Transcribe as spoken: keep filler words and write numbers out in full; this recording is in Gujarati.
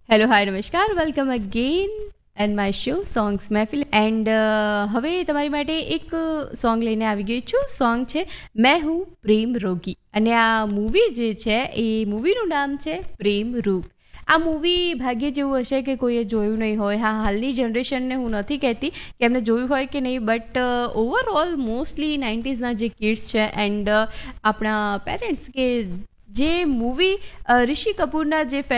હેલો હાય નમસ્કાર welcome again and my show songs Mehfil and હવે તમારી માટે એક સોંગ લઈને આવી ગઈ છું. સોંગ છે મેં હું પ્રેમ રોગી અને આ મૂવી જે છે એ મૂવીનું નામ છે પ્રેમ રોગ. આ મૂવી ભાગ્ય જેવું હશે કે કોઈએ જોયું નહીં હોય. હા, હાલની જનરેશનને હું નથી કહેતી કે એમને જોયું હોય કે નહીં, બટ ઓવરઓલ મોસ્ટલી નાઇન્ટીઝના જે કિડ્સ છે એન્ડ આપણા પેરેન્ટ્સ કે જે મૂવી રિષિ કપૂરના જે